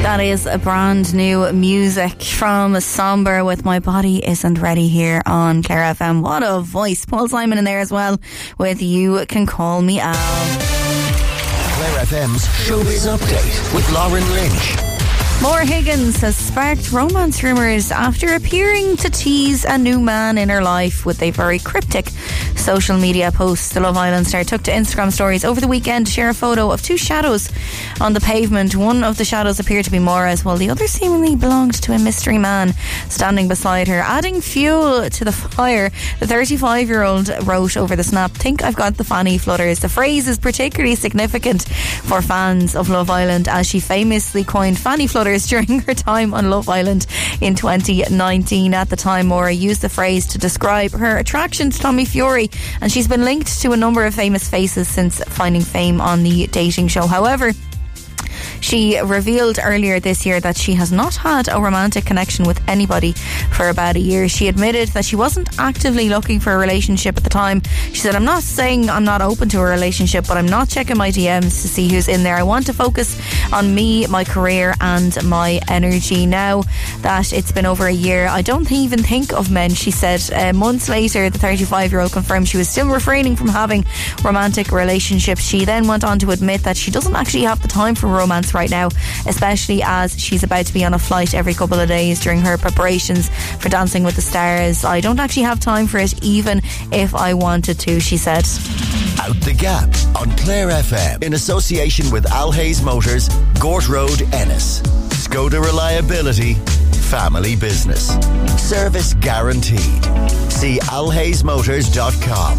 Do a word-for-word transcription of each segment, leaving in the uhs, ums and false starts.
That is a brand new music from Somber with My Body Isn't Ready here on Clare F M. What a voice. Paul Simon in there as well with You Can Call Me Al. Clare F M's Showbiz Update with Lauren Lynch. Maura Higgins has sparked romance rumours after appearing to tease a new man in her life with a very cryptic social media post. The Love Island star took to Instagram stories over the weekend to share a photo of two shadows on the pavement. One of the shadows appeared to be Maura's, while the other seemingly belonged to a mystery man standing beside her. Adding fuel to the fire, the thirty-five-year-old wrote over the snap, "Think I've got the fanny flutters." The phrase is particularly significant for fans of Love Island, as she famously coined fanny flutters during her time on Love Island in twenty nineteen. At the time, Maura used the phrase to describe her attraction to Tommy Fury, and she's been linked to a number of famous faces since finding fame on the dating show. However, she revealed earlier this year that she has not had a romantic connection with anybody for about a year. She admitted that she wasn't actively looking for a relationship at the time. She said, "I'm not saying I'm not open to a relationship, but I'm not checking my D Ms to see who's in there. I want to focus on me, my career and my energy." Now that it's been over a year, I don't even think of men, she said. Uh, months later, the thirty-five-year-old confirmed she was still refraining from having romantic relationships. She then went on to admit that she doesn't actually have the time for romance right now, especially as she's about to be on a flight every couple of days during her preparations for Dancing with the Stars. "I don't actually have time for it, even if I wanted to," she said. Out the Gap on Clare F M in association with Al Hayes Motors, Gort Road, Ennis. Skoda reliability, family business. Service guaranteed. See al hayes motors dot com.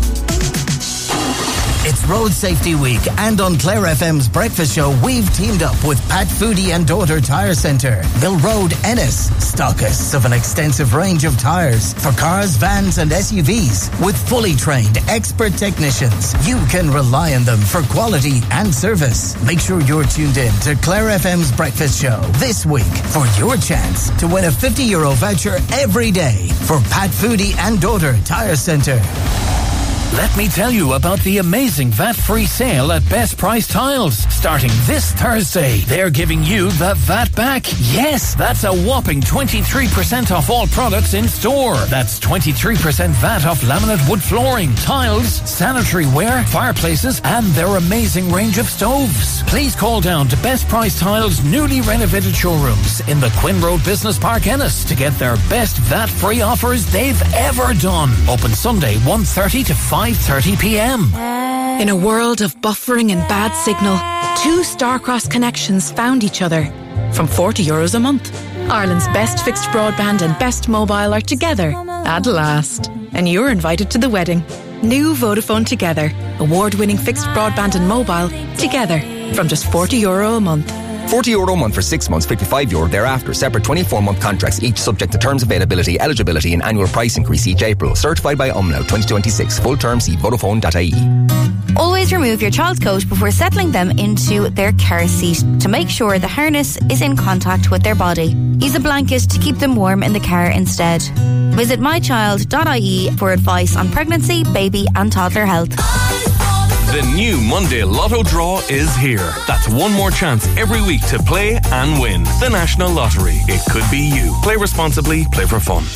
It's Road Safety Week, and on Clare F M's Breakfast Show, we've teamed up with Pat Foodie and Daughter Tyre Centre, Mill Road, Ennis, stockists of an extensive range of tyres for cars, vans and S U Vs. With fully trained expert technicians, you can rely on them for quality and service. Make sure you're tuned in to Clare F M's Breakfast Show this week for your chance to win a fifty euro voucher every day for Pat Foodie and Daughter Tyre Centre. Let me tell you about the amazing V A T-free sale at Best Price Tiles. Starting this Thursday, they're giving you the V A T back. Yes, that's a whopping twenty-three percent off all products in store. That's twenty-three percent V A T off laminate wood flooring, tiles, sanitary ware, fireplaces, and their amazing range of stoves. Please call down to Best Price Tiles' newly renovated showrooms in the Quinn Road Business Park, Ennis, to get their best V A T-free offers they've ever done. Open Sunday, one thirty to five thirty p.m. In a world of buffering and bad signal, two Starcross connections found each other. From forty euros a month. Ireland's best fixed broadband and best mobile are together at last. And you're invited to the wedding. New Vodafone Together. Award-winning fixed broadband and mobile together from just forty euro a month. forty euro a month for six months, fifty-five euro thereafter. Separate twenty-four month contracts, each subject to terms, availability, eligibility and annual price increase each April. Certified by Umlaut twenty twenty-six. Full term, see Vodafone dot I E. Always remove your child's coat before settling them into their car seat to make sure the harness is in contact with their body. Use a blanket to keep them warm in the car instead. Visit my child dot I E for advice on pregnancy, baby and toddler health. The new Monday Lotto draw is here. That's one more chance every week to play and win. The National Lottery. It could be you. Play responsibly. Play for fun.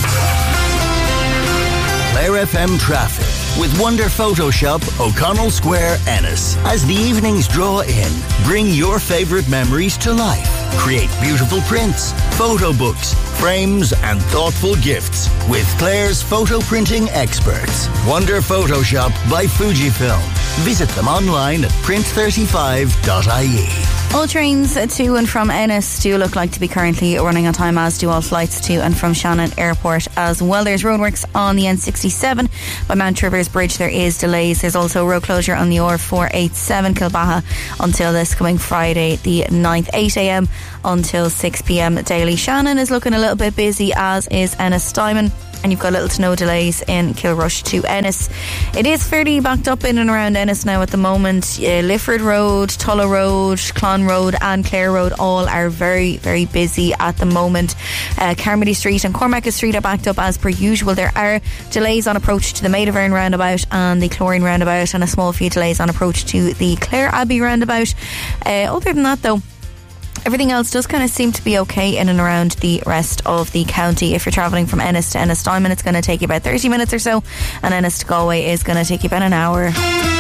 Clare F M traffic with Wonder Photoshop, O'Connell Square, Ennis. As the evenings draw in, bring your favourite memories to life. Create beautiful prints, photo books, frames and thoughtful gifts with Clare's photo printing experts. Wonder Photoshop by Fujifilm. Visit them online at print thirty-five dot I E. All trains to and from Ennis do look like to be currently running on time, as do all flights to and from Shannon Airport as well. There's roadworks on the N sixty-seven by Mount Rivers Bridge. There is delays. There's also road closure on the R four eighty-seven Kilbaha until this coming Friday the ninth, eight a.m. until six p.m. daily. Shannon is looking a little bit busy, as is Ennis Diamond. And you've got little to no delays in Kilrush to Ennis. It is fairly backed up in and around Ennis now at the moment. Uh, Lifford Road, Tulla Road, Clon Road and Clare Road all are very, very busy at the moment. Uh, Carmody Street and Cormac Street are backed up as per usual. There are delays on approach to the Maid of Earn roundabout and the Chlorine roundabout, and a small few delays on approach to the Clare Abbey roundabout. Uh, other than that though, Everything else does kind of seem to be okay in and around the rest of the county. If you're travelling from Ennis to Ennis Diamond, it's going to take you about thirty minutes or so, and Ennis to Galway is going to take you about an hour.